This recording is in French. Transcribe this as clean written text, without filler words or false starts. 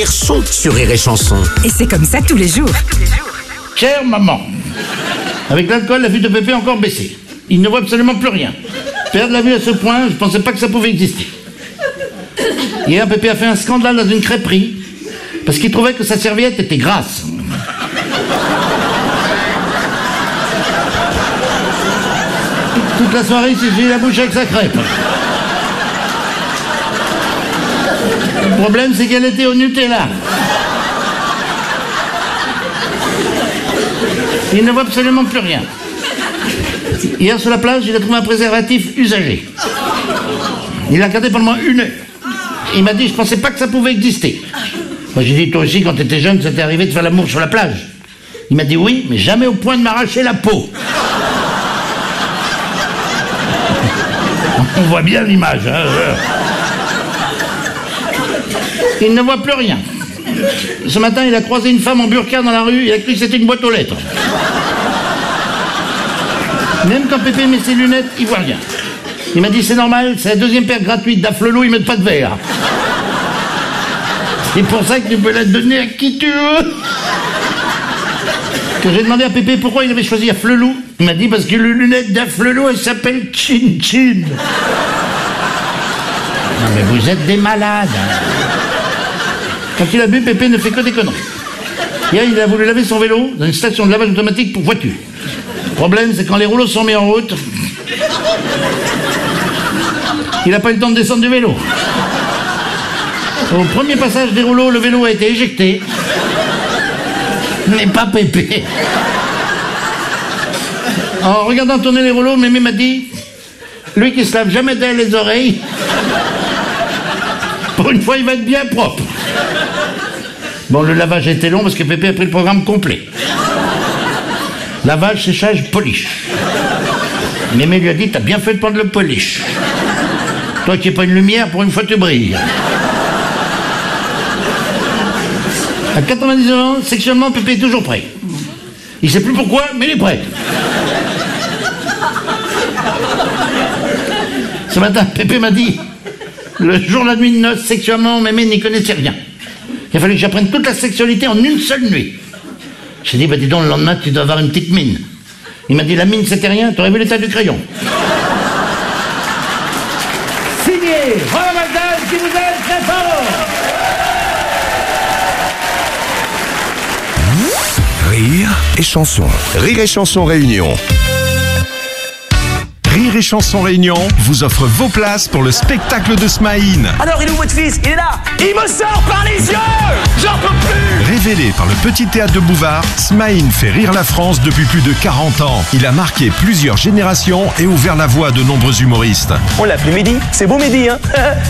Son sur Rire et Chanson. Et c'est comme ça tous les jours. Chère maman, avec l'alcool, la vue de Pépé a encore baissé. Il ne voit absolument plus rien. Perdre la vue à ce point, je pensais pas que ça pouvait exister. Hier, Pépé a fait un scandale dans une crêperie parce qu'il trouvait que sa serviette était grasse. Toute la soirée, il s'est fait la bouche avec sa crêpe. Le problème, c'est qu'elle était au Nutella. Il ne voit absolument plus rien. Hier, sur la plage, il a trouvé un préservatif usagé. Il l'a regardé pendant 1 heure. Il m'a dit, je pensais pas que ça pouvait exister. Moi, j'ai dit, toi aussi, quand t'étais jeune, ça t'est arrivé de faire l'amour sur la plage. Il m'a dit, oui, mais jamais au point de m'arracher la peau. On voit bien l'image, hein. Il ne voit plus rien. Ce matin, il a croisé une femme en burqa dans la rue, il a cru que c'était une boîte aux lettres. Même quand Pépé met ses lunettes, il voit rien. Il m'a dit, c'est normal, c'est la 2e paire gratuite d'Afflelou, ils mettent pas de verre. C'est pour ça que tu peux la donner à qui tu veux. Quand j'ai demandé à Pépé pourquoi il avait choisi Afflelou, il m'a dit, parce que les lunettes d'Afflelou, elles s'appellent Chin Chin. Non mais vous êtes des malades. Quand il a bu, Pépé ne fait que des conneries. Hier, il a voulu laver son vélo dans une station de lavage automatique pour voiture. Le problème, c'est quand les rouleaux sont mis en route, il n'a pas eu le temps de descendre du vélo. Au premier passage des rouleaux, le vélo a été éjecté. Mais pas Pépé. En regardant tourner les rouleaux, Mémé m'a dit, lui qui se lave jamais d'elle les oreilles, pour une fois, il va être bien propre. Bon, le lavage a été long parce que Pépé a pris le programme complet. Lavage, séchage, polish. Mémé lui a dit, t'as bien fait de prendre le polish. Toi qui n'es pas une lumière, pour une fois tu brilles. À 99 ans, sexuellement, Pépé est toujours prêt. Il sait plus pourquoi, mais il est prêt. Ce matin, Pépé m'a dit, le jour, la nuit de noces, sexuellement, Mémé n'y connaissait rien. Il a fallu que j'apprenne toute la sexualité en une seule nuit. J'ai dit, bah dis donc, le lendemain, tu dois avoir une petite mine. Il m'a dit, la mine, c'était rien, t'aurais vu l'état du crayon. Signé Roland Magdal, qui vous aime très fort. Rire et chanson. Rire et chanson réunion. Rire et chanson réunion vous offre vos places pour le spectacle de Smaïn. Alors, il est où votre fils? Il est là. Il me sort par les yeux. J'en peux plus. Révélé par le Petit Théâtre de Bouvard, Smaïn fait rire la France depuis plus de 40 ans. Il a marqué plusieurs générations et ouvert la voie à de nombreux humoristes. On l'appelle Mehdi. C'est beau Mehdi, hein.